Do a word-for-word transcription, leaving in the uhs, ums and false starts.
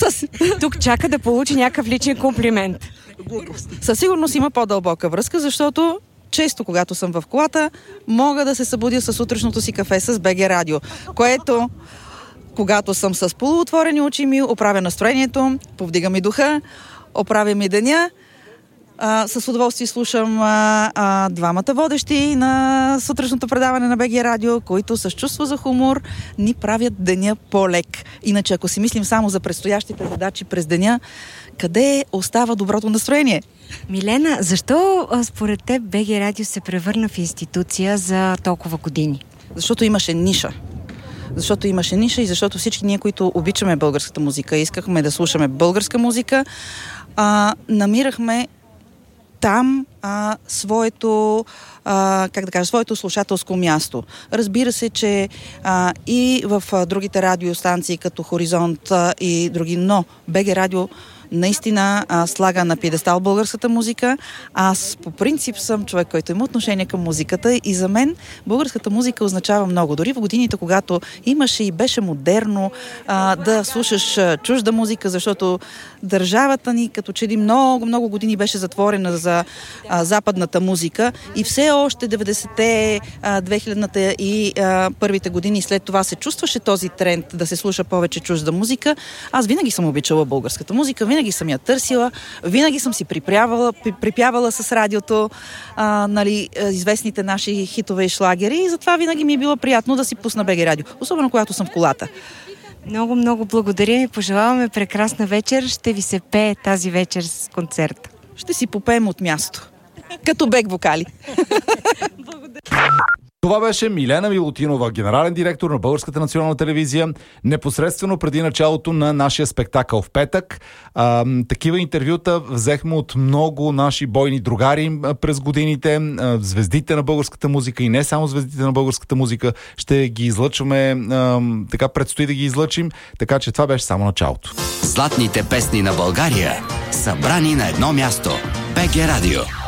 Със... Тук чака да получи някакъв личен комплимент. Със сигурност има по-дълбока връзка, защото често, когато съм в колата, мога да се събудя с утрешното си кафе с БГ Радио, което, когато съм с полуотворени очи ми, оправя настроението, повдига ми духа, оправя ми деня. А, с удоволствие слушам а, а, двамата водещи на сутрешното предаване на БГ Радио, които с чувство за хумор ни правят деня по-лек. Иначе, ако си мислим само за предстоящите задачи през деня, къде остава доброто настроение? Милена, защо според теб БГ Радио се превърна в институция за толкова години? Защото имаше ниша. Защото имаше ниша и защото всички ние, които обичаме българската музика, искахме да слушаме българска музика, а, намирахме там а, своето, а, как да кажа, своето слушателско място. Разбира се, че а, и в а, другите радиостанции, като Хоризонт а, и други, но БГ Радио наистина а, слага на пиедестал българската музика. Аз по принцип съм човек, който има отношение към музиката и за мен българската музика означава много. Дори в годините, когато имаше и беше модерно а, да слушаш а, чужда музика, защото държавата ни като че ли много, много години беше затворена за а, западната музика и все още деветдесетте, две хилядните и а, първите години след това се чувстваше този тренд да се слуша повече чужда музика. Аз винаги съм обичала българската музика, винаги съм я търсила, винаги съм си припявала, припявала с радиото а, нали, известните наши хитове и шлагери и затова винаги ми е било приятно да си пусна БГ Радио, особено когато съм в колата. Много, много благодаря и пожелаваме прекрасна вечер. Ще ви се пее тази вечер с концерт. Ще си попеем от място. Като бек вокали. Благодаря. Това беше Милена Милутинова, генерален директор на Българската национална телевизия, непосредствено преди началото на нашия спектакъл в петък. А, такива интервюта взехме от много наши бойни другари през годините, а, звездите на българската музика и не само звездите на българската музика. Ще ги излъчваме, а, така предстои да ги излъчим, така че това беше само началото. Златните песни на България, събрани на едно място. БГ Радио.